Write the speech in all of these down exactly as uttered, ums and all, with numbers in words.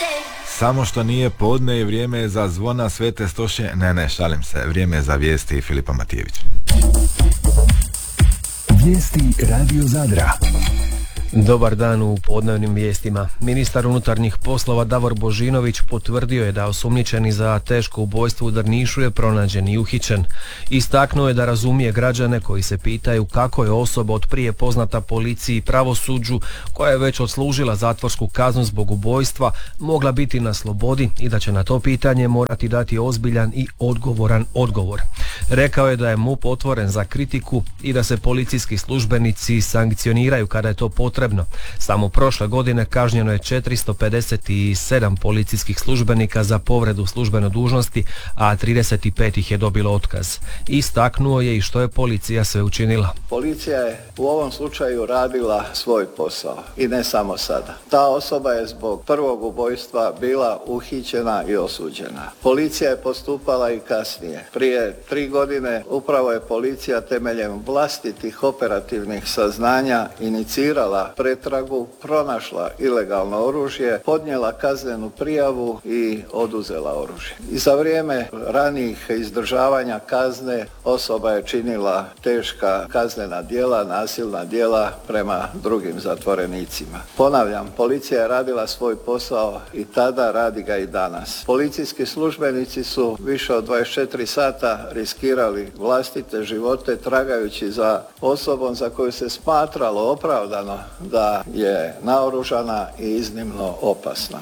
Samo što nije podne i vrijeme je za zvona Svete Stoše. Ne, ne, šalim se. Vrijeme je za vijesti Filipa Matijevića. Vijesti Radio Zadra. Dobar dan u podnevnim vijestima. Ministar unutarnjih poslova Davor Božinović potvrdio je da osumnjičeni za teško ubojstvo u Drnišu je pronađen i uhićen. Istaknuo je da razumije građane koji se pitaju kako je osoba od prije poznata policiji i pravosuđu, koja je već odslužila zatvorsku kaznu zbog ubojstva, mogla biti na slobodi i da će na to pitanje morati dati ozbiljan i odgovoran odgovor. Rekao je da je M U P otvoren za kritiku i da se policijski službenici sankcioniraju kada je to potrebno. Samo prošle godine kažnjeno je četiristo pedeset sedam policijskih službenika za povredu službene dužnosti, a trideset pet ih je dobilo otkaz. Istaknuo je i što je policija sve učinila. Policija je u ovom slučaju radila svoj posao i ne samo sada. Ta osoba je zbog prvog ubojstva bila uhićena i osuđena. Policija je postupala i kasnije. Prije tri godine upravo je policija temeljem vlastitih operativnih saznanja inicirala pretragu, pronašla ilegalno oružje, podnijela kaznenu prijavu i oduzela oružje. I za vrijeme ranijih izdržavanja kazne osoba je činila teška kaznena djela, nasilna djela prema drugim zatvorenicima. Ponavljam, policija je radila svoj posao i tada, radi ga i danas. Policijski službenici su više od dvadeset četiri sata riskirali vlastite živote tragajući za osobom za koju se smatralo opravdano da je naoružana i iznimno opasna.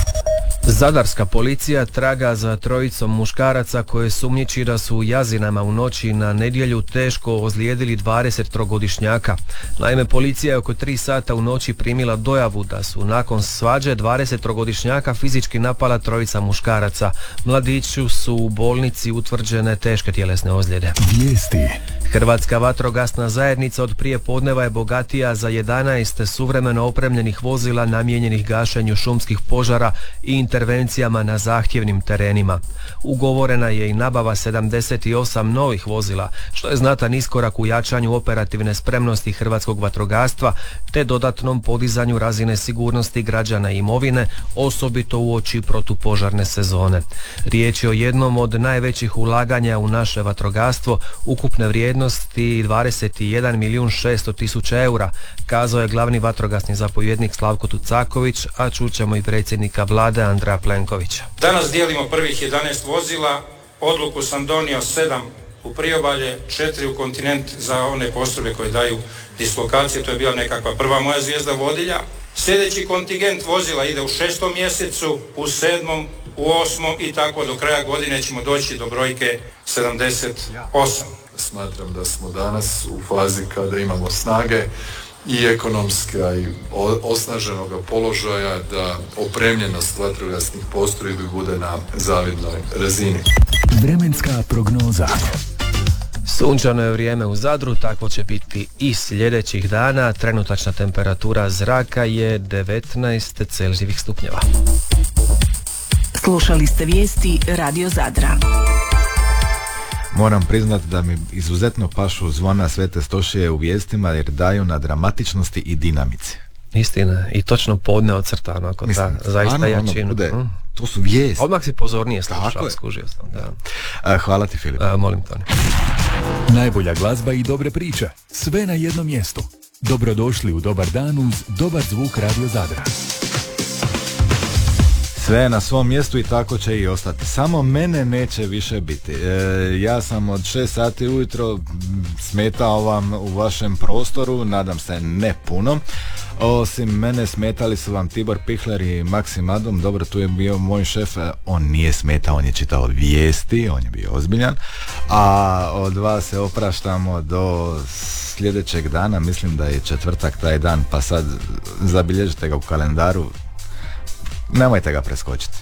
Zadarska policija traga za trojicom muškaraca koje sumnjiči da su u Jazinama u noći na nedjelju teško ozlijedili dvadesettrogodišnjaka. Naime, policija je oko tri sata u noći primila dojavu da su nakon svađe dvadesettrogodišnjaka fizički napala trojica muškaraca. Mladiću su u bolnici utvrđene teške tjelesne ozljede. Vijesti. Hrvatska vatrogasna zajednica od prije podneva je bogatija za jedanaest suvremeno opremljenih vozila namijenjenih gašenju šumskih požara i intervencijama na zahtjevnim terenima. Ugovorena je i nabava sedamdeset osam novih vozila, što je znatan iskorak u jačanju operativne spremnosti hrvatskog vatrogastva te dodatnom podizanju razine sigurnosti građana i imovine, osobito uoči protupožarne sezone. Riječ je o jednom od najvećih ulaganja u naše vatrogastvo, ukupne vrijednosti dvadeset jedan milijun šesto tisuća eura, kazao je glavni vatrogasni zapovjednik Slavko Tucaković, a čućemo i predsjednika vlade Andreja Plenkovića. Danas dijelimo prvih jedanaest vozila, odluku sam donio sedam u priobalje, četiri u kontinent za one postrojbe koje daju dislokacije, to je bila nekakva prva moja zvijezda vodilja. Sljedeći kontingent vozila ide u šestom mjesecu, u sedmom, u osmom i tako do kraja godine ćemo doći do brojke sedamdeset osam. Smatram da smo danas u fazi kada imamo snage i ekonomska i osnaženog položaja da opremljenost vatrogasnih postrojbi bude na zavidnoj razini. Vremenska prognoza. Sunčano je vrijeme u Zadru, tako će biti i sljedećih dana. Trenutačna temperatura zraka je devetnaest celzijevih stupnjeva. Slušali ste vijesti Radio Zadra. Moram priznati da mi izuzetno pašu zvona Svete Stošije u vijestima jer daju na dramatičnosti i dinamici. Istina, i točno podne ocrtano, ako Mislim, ta zaista ano, jačinu. Ono, bude, mm. To su vijesti. Odmah si pozornije slušao, skužio sam. Da. A, hvala ti, Filip. A, molim, Toni. Najbolja glazba i dobre priče. Sve na jednom mjestu. Dobrodošli u Dobar dan uz dobar zvuk Radio Zadra. Sve je na svom mjestu i tako će i ostati. Samo mene neće više biti. E, ja sam od šest sati ujutro smetao vam u vašem prostoru, nadam se ne puno. Osim mene smetali su vam Tibor Pihler i Maksim Adom. Dobro, tu je bio moj šef, on nije smetao, on je čitao vijesti, on je bio ozbiljan. A od vas se opraštamo do sljedećeg dana, mislim da je četvrtak taj dan, pa sad zabilježite ga u kalendaru. Nemojte ga preskočiti.